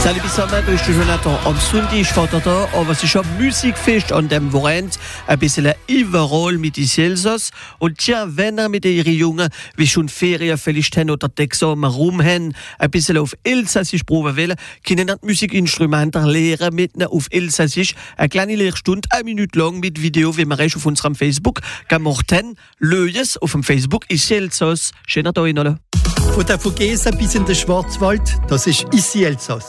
Salut zusammen, da ist der Jonathan. Am Sonntag ist Vater da, aber es ist ein Musikfest an dem Wochenende. Ein bisschen überall mit den Elsass. Und tja, wenn ihr mit ihren Jungen, wie schon Ferien vielleicht haben oder die Examen rum haben, ein bisschen auf Elsassisch proben wollen, können die Musikinstrumente lernen mit ihnen auf Elsassisch. Eine kleine Lehrstunde, 1 Minute lang mit Video, wie wir auf unserem Facebook gemacht haben. Löjes auf dem Facebook ist Elsass. Schöner Tag Ihnen alle. Von der Vogesa bis in den Schwarzwald, das ist Elsass.